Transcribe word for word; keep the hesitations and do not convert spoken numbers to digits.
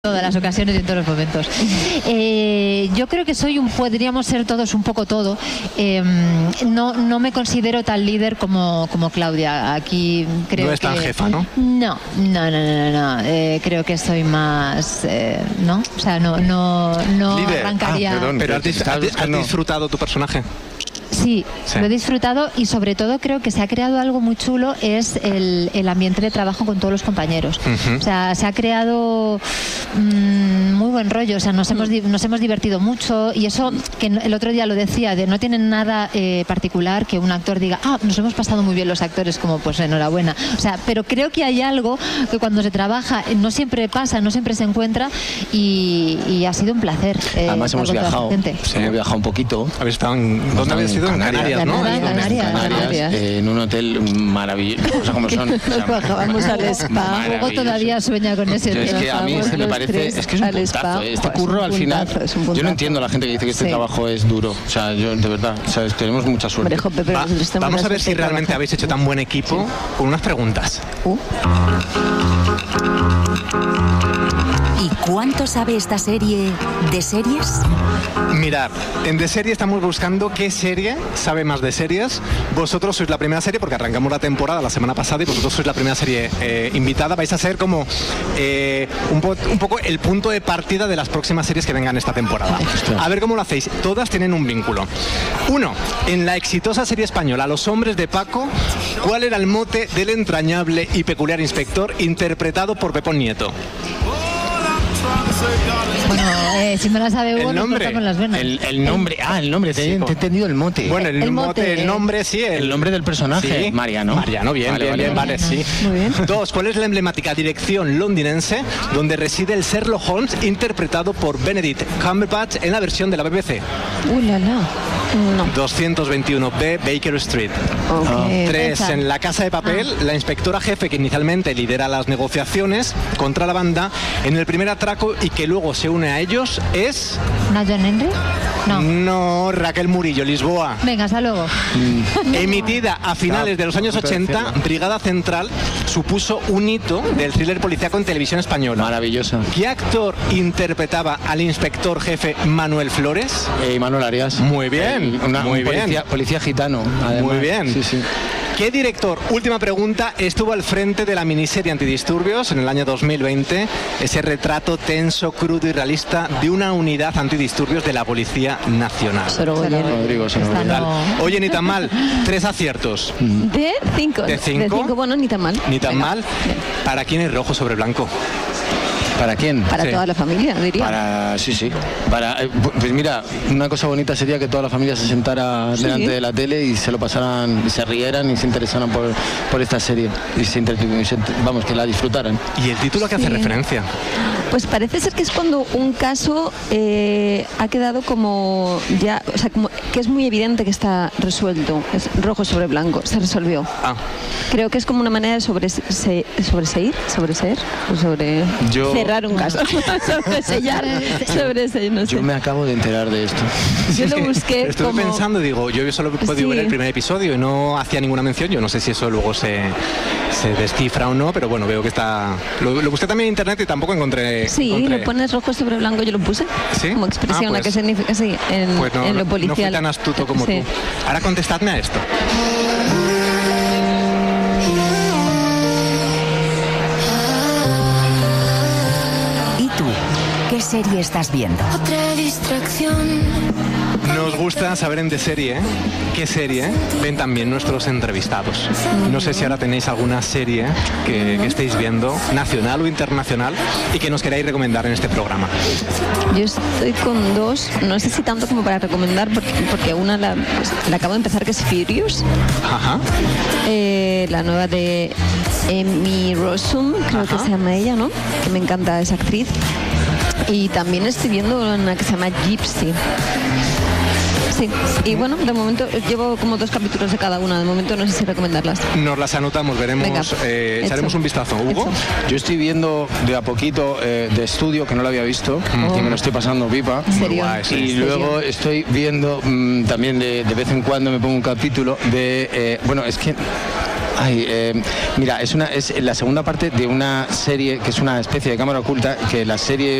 todas las ocasiones y en todos los momentos. Eh, yo creo que soy un, podríamos ser todos un poco todo. Eh, no, no me considero tan líder como, como Claudia. Aquí creo no es tan que, jefa, ¿no? No, no, no, no, no. Eh, creo que soy más, eh, ¿no? O sea, no, no, no líder. arrancaría. Ah, perdón, pero has, dis has, has disfrutado tu personaje. Sí, sí, lo he disfrutado y sobre todo creo que se ha creado algo muy chulo, es el, el ambiente de trabajo con todos los compañeros. Uh-huh. O sea, se ha creado mmm, muy buen rollo, o sea, nos hemos, nos hemos divertido mucho y eso, que el otro día lo decía, de no tienen nada eh, particular que un actor diga, ah, nos hemos pasado muy bien los actores, como pues enhorabuena. O sea, pero creo que hay algo que cuando se trabaja no siempre pasa, no siempre se encuentra y, y ha sido un placer. Eh, Además hemos viajado, sí, hemos viajado un poquito. ¿Habéis estado en, ¿dónde habéis ido? En Canarias, ¿no? Canarias, Canarias, Canarias, Canarias. Eh, en un hotel maravilloso, o sea, como son. Nos bajábamos al spa. Hugo todavía sueña con ese tema. Es que a mí se me parece, es que es un puntazo. Este pues curro al final, puntazo, yo no entiendo a la gente que dice que este sí. trabajo es duro. O sea, yo de verdad, o sea, tenemos mucha suerte. Hombre, Jope, Va, vamos a ver si realmente trabajar. habéis hecho tan buen equipo sí. con unas preguntas. Uh. ¿Y cuánto sabe esta serie de series? Mirad, en De Serie estamos buscando qué serie sabe más de series. Vosotros sois la primera serie, porque arrancamos la temporada la semana pasada y vosotros sois la primera serie eh, invitada. Vais a ser como eh, un, po un poco el punto de partida de las próximas series que vengan esta temporada. A ver cómo lo hacéis. Todas tienen un vínculo. Uno, en la exitosa serie española Los Hombres de Paco, ¿cuál era el mote del entrañable y peculiar inspector interpretado por Pepón Nieto? Bueno, eh, si me la sabe Hugo, el nombre, con las venas. El, el nombre, ah, el nombre, te, sí, te he entendido el mote. Bueno, el, el mote, mote, el nombre, sí. El, el nombre del personaje, sí. Mariano. Mariano, bien, vale, bien, vale, bien, vale, Mariano. sí. Muy bien. Dos, ¿cuál es la emblemática dirección londinense donde reside el Sherlock Holmes interpretado por Benedict Cumberbatch en la versión de la B B C? ¡Uh, la, la! No. doscientos veintiuno B Baker Street. Okay. Tres, en La Casa de Papel, ah. la inspectora jefe que inicialmente lidera las negociaciones contra la banda en el primer atraco y que luego se une a ellos es... ¿No, John Henry? No. No, Raquel Murillo, Lisboa. Venga, hasta luego. Mm. Emitida a finales de los años ochenta, Brigada Central supuso un hito del thriller policíaco en televisión española. Maravillosa. ¿Qué actor interpretaba al inspector jefe Manuel Flores? Eh, Manuel Arias. Muy bien. Una, Muy un bien. Policía, policía gitano, además. Muy bien. Sí, sí. ¿Qué director, última pregunta, estuvo al frente de la miniserie Antidisturbios en el año dos mil veinte? Ese retrato tenso, crudo y realista de una unidad antidisturbios de la Policía Nacional. Sorogoyen. Rodrigo Sorogoyen. No. Oye, ni tan mal. Tres aciertos. ¿De cinco? ¿De cinco? De cinco, bueno, ni tan mal. Ni tan Venga. mal. Bien. ¿Para quién es rojo sobre blanco? ¿Para quién? Para sí. toda la familia, diría. Para, sí, sí. Para, pues mira, una cosa bonita sería que toda la familia se sentara sí. delante de la tele y se lo pasaran, y se rieran y se interesaran por, por esta serie. Y se, y se, vamos, que la disfrutaran. ¿Y el título a qué sí. hace referencia? Pues parece ser que es cuando un caso eh, ha quedado como ya, o sea, como que es muy evidente que está resuelto, es rojo sobre blanco, se resolvió. Ah. Creo que es como una manera de sobrese sobreseír, sobreseer, o sobre Yo... cerrar un caso, sobresellar, sobreseír, no sé. Yo me acabo de enterar de esto. Yo lo busqué. Estuve como... pensando, digo, yo solo he podido sí. ver el primer episodio y no hacía ninguna mención. Yo no sé si eso luego se, se descifra o no, pero bueno, veo que está. Lo, lo busqué también en internet y tampoco encontré. Sí, encontré... lo pones rojo sobre blanco, yo lo puse. ¿Sí? Como expresión, ah, pues, ¿a qué significa? Sí, en, pues no, en lo policial. No fui tan astuto como sí. tú. Ahora contestadme a esto. ¿Qué serie estás viendo? Otra distracción. Nos gusta saber en De Serie, ¿eh? ¿Qué serie ven también nuestros entrevistados? No sé si ahora tenéis alguna serie que, que estéis viendo, nacional o internacional, y que nos queráis recomendar en este programa. Yo estoy con dos, no sé si tanto como para recomendar, porque, porque una la, pues, la acabo de empezar, que es Furious. Ajá. Eh, la nueva de Amy Rossum, creo Ajá. que se llama ella, ¿no? Que me encanta esa actriz. Y también estoy viendo una que se llama Gypsy. Sí, y bueno, de momento llevo como dos capítulos de cada una, de momento no sé si recomendarlas. Nos las anotamos, veremos, Venga, eh, echaremos un vistazo. ¿Hugo? Hecho. Yo estoy viendo de a poquito eh, de estudio, que no lo había visto, oh. y me lo estoy pasando pipa. ¿En serio? Guay, sí. Y ¿En luego serio? estoy viendo mmm, también de, de vez en cuando me pongo un capítulo de, eh, bueno, es que Ay, eh, mira, es una es la segunda parte de una serie que es una especie de cámara oculta, que la serie